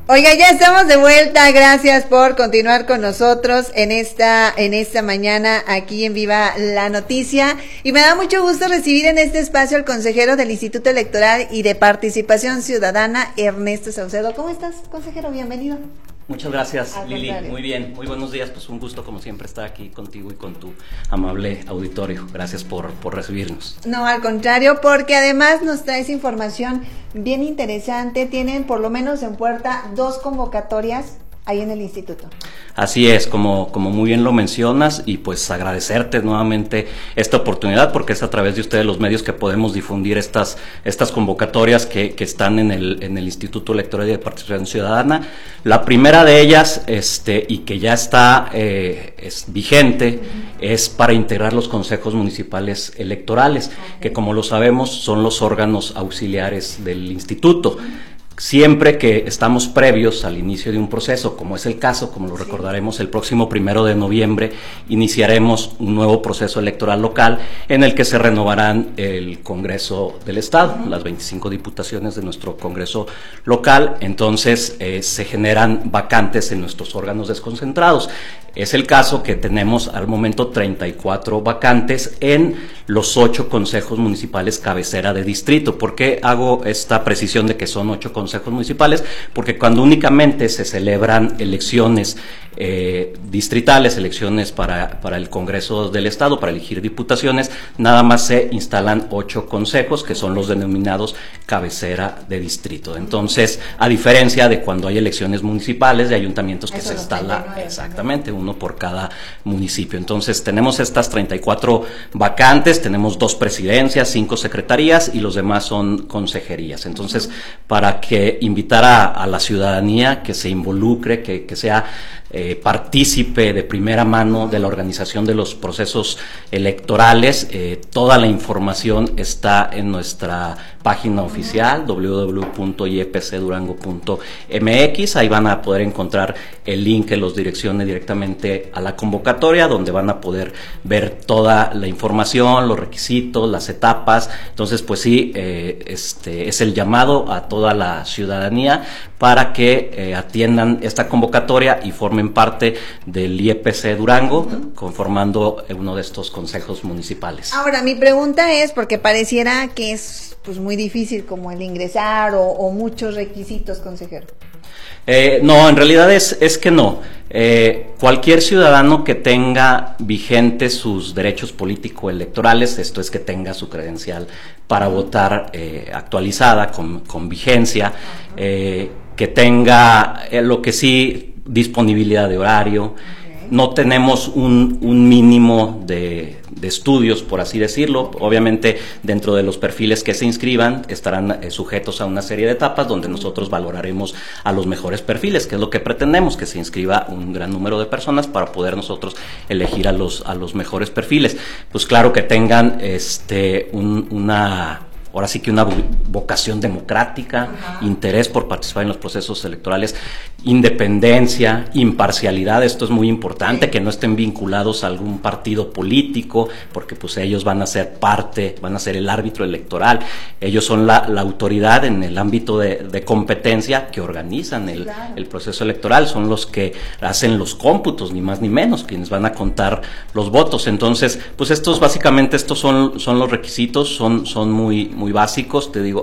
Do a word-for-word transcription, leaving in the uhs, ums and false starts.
Oiga, ya estamos de vuelta, gracias por continuar con nosotros en esta, en esta mañana aquí en Viva la Noticia, y me da mucho gusto recibir en este espacio al consejero del Instituto Electoral y de Participación Ciudadana, Ernesto Saucedo. ¿Cómo estás, consejero? Bienvenido. Muchas gracias, Al Lili, contrario. muy bien, muy buenos días, pues un gusto como siempre estar aquí contigo y con tu amable auditorio, gracias por, por recibirnos. No, al contrario, porque además nos traes información bien interesante. Tienen por lo menos en puerta dos convocatorias ahí en el instituto. Así es, como, como muy bien lo mencionas, y pues agradecerte nuevamente esta oportunidad, porque es a través de ustedes los medios que podemos difundir estas, estas convocatorias que, que están en el, en el Instituto Electoral y de Participación Ciudadana. La primera de ellas, este, y que ya está eh, es vigente, uh-huh. es para integrar los consejos municipales electorales, okay. que como lo sabemos son los órganos auxiliares del instituto. Uh-huh. Siempre que estamos previos al inicio de un proceso, como es el caso, como lo recordaremos, el próximo primero de noviembre iniciaremos un nuevo proceso electoral local en el que se renovarán el Congreso del Estado, uh-huh. las veinticinco diputaciones de nuestro Congreso local. Entonces eh, se generan vacantes en nuestros órganos desconcentrados. Es el caso que tenemos al momento treinta y cuatro vacantes en los ocho consejos municipales cabecera de distrito. ¿Por qué hago esta precisión de que son ocho consejos municipales? Porque cuando únicamente se celebran elecciones eh, distritales, elecciones para, para el Congreso del Estado, para elegir diputaciones, nada más se instalan ocho consejos, que son los denominados cabecera de distrito. Entonces, a diferencia de cuando hay elecciones municipales, de ayuntamientos que Eso se instala, exactamente, uno por cada municipio. Entonces, tenemos estas treinta y cuatro vacantes, tenemos dos presidencias, cinco secretarías y los demás son consejerías. Entonces, para que invitar a, a la ciudadanía que se involucre, que, que sea eh, partícipe de primera mano de la organización de los procesos electorales, eh, toda la información está en nuestra página oficial doble u doble u doble u punto i e p c durango punto m x. Ahí van a poder encontrar el link que los direccione directamente a la convocatoria, donde van a poder ver toda la información, los requisitos, las etapas. Entonces, pues sí, eh, este es el llamado a toda la ciudadanía para que eh, atiendan esta convocatoria y formen parte del I E P C Durango, uh-huh. conformando uno de estos consejos municipales. Ahora, mi pregunta es, porque pareciera que es pues muy difícil como el ingresar o, o muchos requisitos, consejero. Eh, no, en realidad es, es que no. Eh, cualquier ciudadano que tenga vigentes sus derechos político-electorales, esto es que tenga su credencial para votar eh, actualizada, con, con vigencia, eh, que tenga eh, lo que sí, disponibilidad de horario. No tenemos un, un mínimo de, de estudios, por así decirlo. Obviamente, dentro de los perfiles que se inscriban, estarán eh, sujetos a una serie de etapas donde nosotros valoraremos a los mejores perfiles, que es lo que pretendemos, que se inscriba un gran número de personas para poder nosotros elegir a los, a los mejores perfiles. Pues claro, que tengan este un, una... ahora sí que una vocación democrática, uh-huh. interés por participar en los procesos electorales, independencia, imparcialidad. Esto es muy importante, sí. que no estén vinculados a algún partido político, porque pues ellos van a ser parte, van a ser el árbitro electoral. Ellos son la, la autoridad en el ámbito de, de competencia que organizan el, claro. el proceso electoral, son los que hacen los cómputos, ni más ni menos, quienes van a contar los votos. Entonces, pues estos básicamente estos son, son los requisitos, son, son muy, muy básicos, te digo.